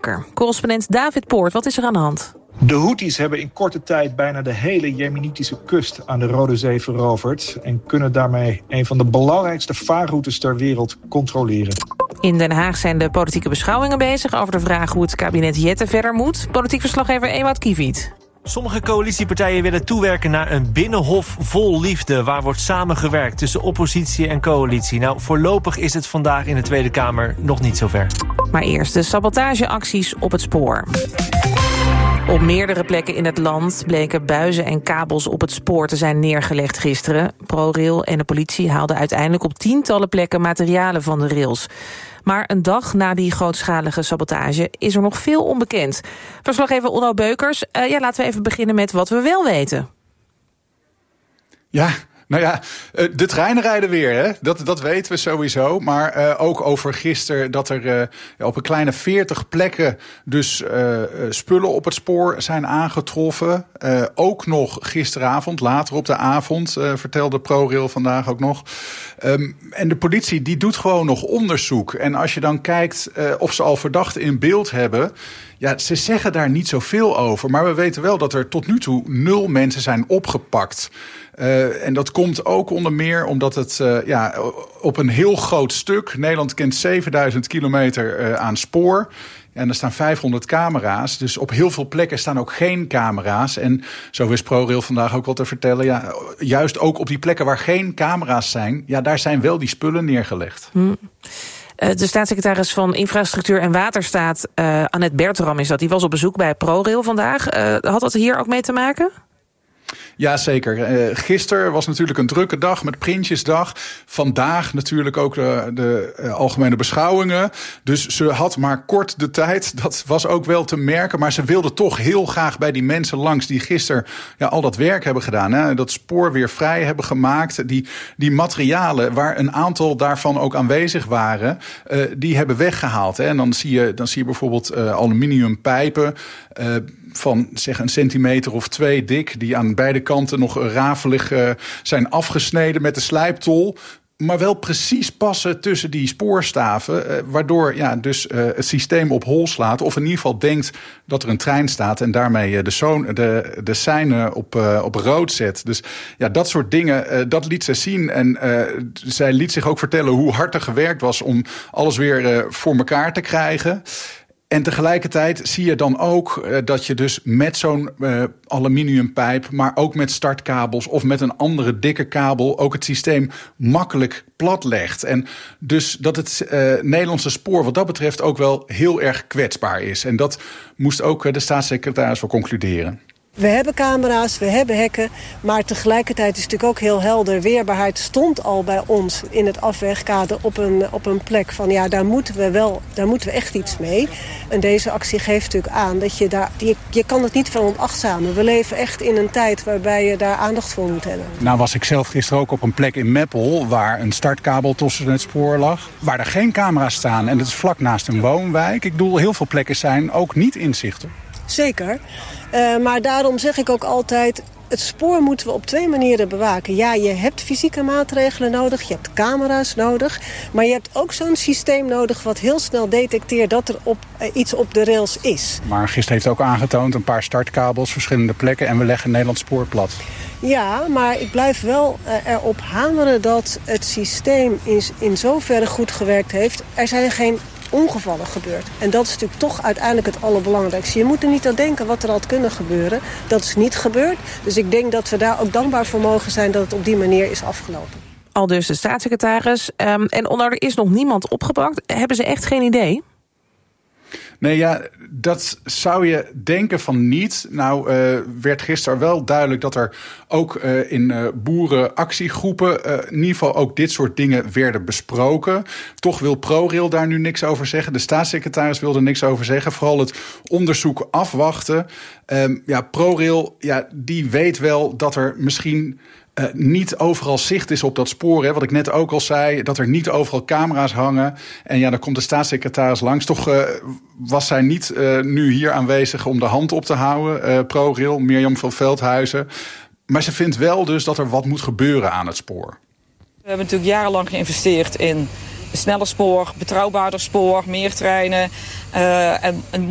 wakker. Correspondent David Poort, wat is er aan de hand? De Houthis hebben in korte tijd bijna de hele Jemenitische kust aan de Rode Zee veroverd en kunnen daarmee een van de belangrijkste vaarroutes ter wereld controleren. In Den Haag zijn de politieke beschouwingen bezig over de vraag hoe het kabinet Jette verder moet. Politiek verslaggever Ewout Kiewiet. Sommige coalitiepartijen willen toewerken naar een binnenhof vol liefde, waar wordt samengewerkt tussen oppositie en coalitie. Nou, voorlopig is het vandaag in de Tweede Kamer nog niet zover. Maar eerst de sabotageacties op het spoor. Op meerdere plekken in het land bleken buizen en kabels op het spoor te zijn neergelegd gisteren. ProRail en de politie haalden uiteindelijk op tientallen plekken materialen van de rails. Maar een dag na die grootschalige sabotage is er nog veel onbekend. Verslaggever Onno Beukers, laten we even beginnen met wat we wel weten. Ja, nou ja, de treinen rijden weer, hè? Dat weten we sowieso. Maar ook over gisteren dat er op een kleine 40 plekken dus spullen op het spoor zijn aangetroffen. Ook nog gisteravond, later op de avond, vertelde ProRail vandaag ook nog. En de politie die doet gewoon nog onderzoek. En als je dan kijkt of ze al verdachten in beeld hebben, ja, ze zeggen daar niet zoveel over. Maar we weten wel dat er tot nu toe 0 mensen zijn opgepakt. En dat komt ook onder meer omdat het op een heel groot stuk, Nederland kent 7000 kilometer aan spoor. En er staan 500 camera's. Dus op heel veel plekken staan ook geen camera's. En zo wist ProRail vandaag ook wel te vertellen. Ja, juist ook op die plekken waar geen camera's zijn, ja, daar zijn wel die spullen neergelegd. De staatssecretaris van Infrastructuur en Waterstaat, Annette Bertram is dat, die was op bezoek bij ProRail vandaag. Had dat hier ook mee te maken? Ja, zeker. Gisteren was natuurlijk een drukke dag met Prinsjesdag. Vandaag natuurlijk ook de algemene beschouwingen. Dus ze had maar kort de tijd. Dat was ook wel te merken. Maar ze wilde toch heel graag bij die mensen langs die gisteren al dat werk hebben gedaan. Hè? Dat spoor weer vrij hebben gemaakt. Die materialen waar een aantal daarvan ook aanwezig waren, die hebben weggehaald. Hè? En dan zie je bijvoorbeeld aluminiumpijpen van zeg een centimeter of 2 dik, die aan beide kanten nog rafelig zijn afgesneden met de slijptol, maar wel precies passen tussen die spoorstaven, waardoor het systeem op hol slaat, of in ieder geval denkt dat er een trein staat en daarmee de sein op rood zet. Dus ja, dat soort dingen, dat liet ze zien. En zij liet zich ook vertellen hoe hard er gewerkt was om alles weer voor elkaar te krijgen. En tegelijkertijd zie je dan ook dat je dus met zo'n aluminiumpijp, maar ook met startkabels of met een andere dikke kabel ook het systeem makkelijk platlegt. En dus dat het Nederlandse spoor wat dat betreft ook wel heel erg kwetsbaar is. En dat moest ook de staatssecretaris wel concluderen. We hebben camera's, we hebben hekken, maar tegelijkertijd is het natuurlijk ook heel helder. Weerbaarheid stond al bij ons in het afwegkader op een plek van ja, daar moeten we echt iets mee. En deze actie geeft natuurlijk aan dat je kan het niet veronachtzamen. We leven echt in een tijd waarbij je daar aandacht voor moet hebben. Nou was ik zelf gisteren ook op een plek in Meppel waar een startkabel tussen het spoor lag, waar er geen camera's staan en dat is vlak naast een woonwijk. Ik bedoel, heel veel plekken zijn ook niet in zicht. Zeker. Maar daarom zeg ik ook altijd, het spoor moeten we op 2 manieren bewaken. Ja, je hebt fysieke maatregelen nodig, je hebt camera's nodig, maar je hebt ook zo'n systeem nodig wat heel snel detecteert dat er iets op de rails is. Maar gisteren heeft ook aangetoond een paar startkabels, verschillende plekken en we leggen Nederland spoor plat. Ja, maar ik blijf wel erop hameren dat het systeem in zoverre goed gewerkt heeft. Er zijn geen ongevallen gebeurd. En dat is natuurlijk toch uiteindelijk het allerbelangrijkste. Je moet er niet aan denken wat er had kunnen gebeuren. Dat is niet gebeurd. Dus ik denk dat we daar ook dankbaar voor mogen zijn dat het op die manier is afgelopen. Aldus de staatssecretaris. En er is nog niemand opgepakt. Hebben ze echt geen idee? Nee, ja, dat zou je denken van niet. Nou, werd gisteren wel duidelijk dat er ook in boerenactiegroepen in ieder geval ook dit soort dingen werden besproken. Toch wil ProRail daar nu niks over zeggen. De staatssecretaris wilde niks over zeggen. Vooral het onderzoek afwachten. ProRail, die weet wel dat er misschien niet overal zicht is op dat spoor. Hè. Wat ik net ook al zei, dat er niet overal camera's hangen. En ja, dan komt de staatssecretaris langs. Toch was zij niet nu hier aanwezig om de hand op te houden. ProRail, Mirjam van Veldhuizen. Maar ze vindt wel dus dat er wat moet gebeuren aan het spoor. We hebben natuurlijk jarenlang geïnvesteerd in sneller spoor, betrouwbaarder spoor, meer treinen. En